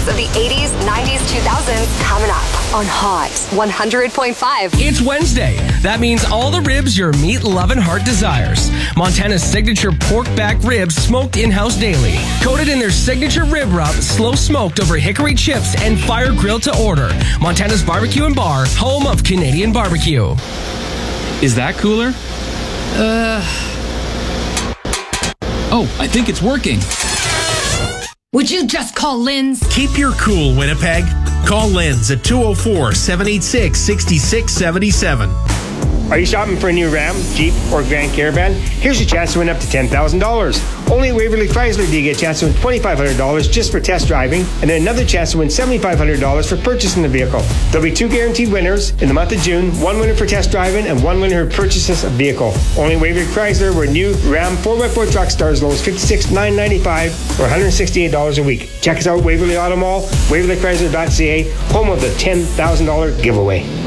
hits of the 80s, 90s, 2000s coming up on Hot 100.5. It's Wednesday. That means all the ribs your meat-loving heart desires. Montana's signature pork back ribs smoked in-house daily. Coated in their signature rib rub, slow smoked over hickory chips and fire grilled to order. Montana's Barbecue and Bar, home of Canadian barbecue. Is that cooler? Oh, I think it's working. Would you just call Lynn's? Keep your cool, Winnipeg. Call Lynn's at 204-786-6677. Are you shopping for a new Ram, Jeep, or Grand Caravan? Here's your chance to win up to $10,000. Only at Waverly Chrysler do you get a chance to win $2,500 just for test driving, and then another chance to win $7,500 for purchasing the vehicle. There'll be 2 guaranteed winners in the month of June, 1 winner for test driving and 1 winner who purchases a vehicle. Only at Waverly Chrysler, where new Ram 4x4 truck start as low as $56,995 or $168 a week. Check us out at Waverly Auto Mall, waverlychrysler.ca, home of the $10,000 giveaway.